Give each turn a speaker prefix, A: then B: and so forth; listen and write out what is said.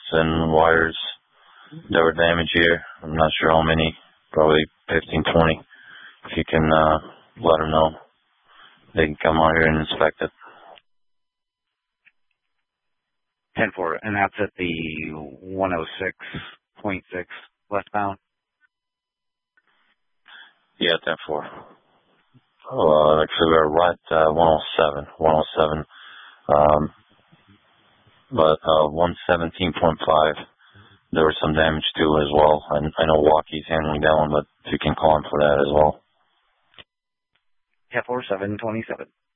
A: and wires that were damaged here. I'm not sure how many, probably 15, 20. If you can let them know, they can come out here and inspect it.
B: 10-4, and that's at the 106.6 westbound?
A: Yeah, 10-4. Actually, we're right at 107. But 117.5, there was some damage too as well. I know Walkie's handling that one, but if you can call him for that as well.
B: 10-4, 727.